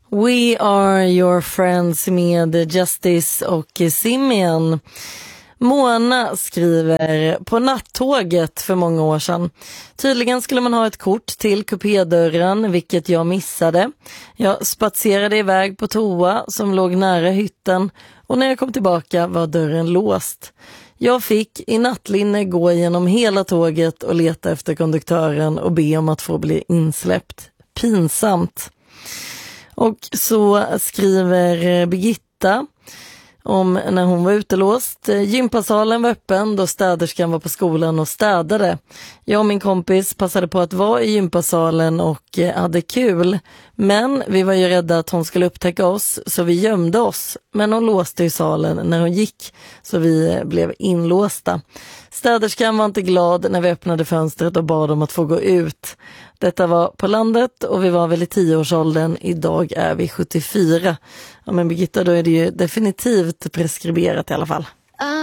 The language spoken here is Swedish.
We are your friends med Justice och Simeon. Mona skriver: på nattåget för många år sedan. Tydligen skulle man ha ett kort till kupédörren, vilket jag missade. Jag spatserade iväg på toa som låg nära hytten och när jag kom tillbaka var dörren låst. Jag fick i nattlinne gå igenom hela tåget och leta efter konduktören och be om att få bli insläppt. Pinsamt. Och så skriver Birgitta om när hon var utelåst. Gympasalen var öppen då städerskan var på skolan och städade. Jag och min kompis passade på att vara i gympasalen och hade kul. Men vi var ju rädda att hon skulle upptäcka oss så vi gömde oss. Men hon låste i salen när hon gick så vi blev inlåsta. Städerskan var inte glad när vi öppnade fönstret och bad om att få gå ut. Detta var på landet och vi var väl i 10-årsåldern. Idag är vi 74. Ja men Birgitta, då är det ju definitivt preskriberat i alla fall.